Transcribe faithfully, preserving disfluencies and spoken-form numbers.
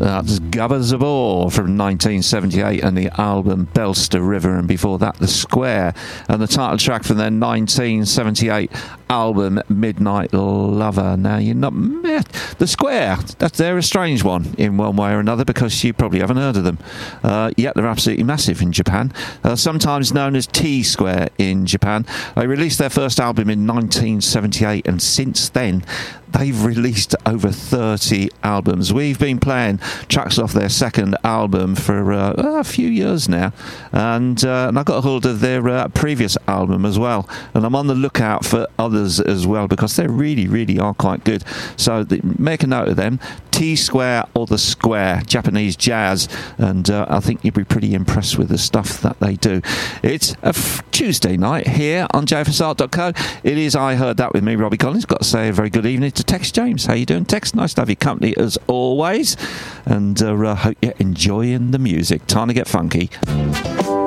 That's Gabba Zabor from nineteen seventy-eight and the album Belster River, and before that The Square and the title track from their nineteen seventy-eight album Midnight Lover. Now you're not met The Square, that's they're a strange one in one way or another, because you probably haven't heard of them. Uh, yet they're absolutely massive in Japan, uh, sometimes known as T Square in Japan. They released their first album in nineteen seventy-eight, and since then they've released over thirty albums. We've been playing tracks off their second album for uh, a few years now, and, uh, and I got a hold of their uh, previous album as well, and I'm on the lookout for others as well, because they really, really are quite good. So the, make a note of them, T Square or The Square, Japanese jazz, and uh, I think you'll be pretty impressed with the stuff that they do. It's a f- Tuesday night here on j f s art dot co. It is I Heard That with me, Robbie Collins. Got to say a very good evening to Tex James. How you doing, Tex? Nice to have your company as always, and uh, uh, hope you're enjoying the music. Time to get funky.